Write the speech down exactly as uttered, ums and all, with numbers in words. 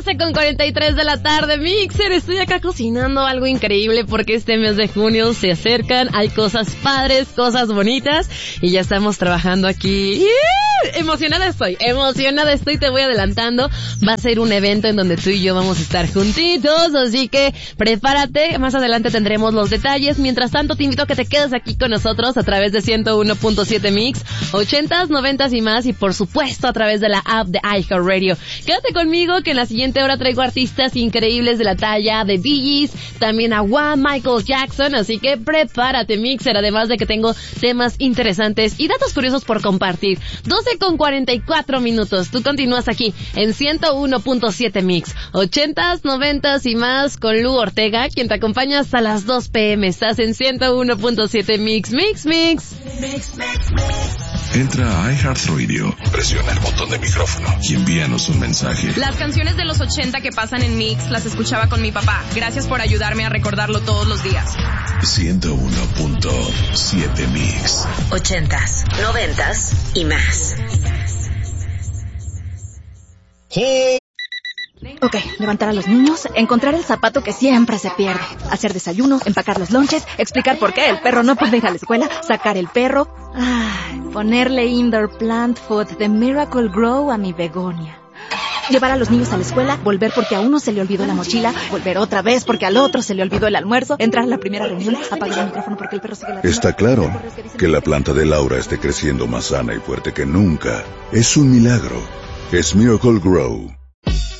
doce con cuarenta y tres de la tarde, Mixer. Estoy acá cocinando algo increíble porque este mes de junio se acercan, hay cosas padres, cosas bonitas y ya estamos trabajando aquí. Emocionada estoy, emocionada estoy, te voy adelantando. Va a ser un evento en donde tú y yo vamos a estar juntitos, así que prepárate. Más adelante tendremos los detalles. Mientras tanto, te invito a que te quedes aquí con nosotros a través de ciento uno punto siete Mix, ochentas, noventas y más, y por supuesto a través de la app de iHeartRadio. Quédate conmigo que en la siguiente hora traigo artistas increíbles de la talla de Bee Gees, también a One, Michael Jackson, así que prepárate, Mixer, además de que tengo temas interesantes y datos curiosos por compartir. doce con cuarenta y cuatro minutos, tú continúas aquí en ciento uno punto siete Mix, ochentas, noventas y más con Lu Ortega, quien te acompaña hasta las dos pm. Estás en ciento uno punto siete Mix, Mix, Mix. Mix, Mix, Mix. Entra a iHeartRadio, presiona el botón de micrófono y envíanos un mensaje. Las canciones de los ochenta que pasan en Mix las escuchaba con mi papá. Gracias por ayudarme a recordarlo todos los días. ciento uno punto siete Mix. Ochentas, noventas y más. Ok, levantar a los niños, encontrar el zapato que siempre se pierde, hacer desayuno, empacar los lonches, explicar por qué el perro no puede ir a la escuela, sacar el perro, ay, ponerle indoor plant food de Miracle Grow a mi begonia. Llevar a los niños a la escuela, volver porque a uno se le olvidó la mochila, volver otra vez porque al otro se le olvidó el almuerzo, entrar a la primera reunión, apagar el micrófono porque el perro sigue la... Está claro que la planta de Laura esté creciendo más sana y fuerte que nunca. Es un milagro. Es Miracle Grow.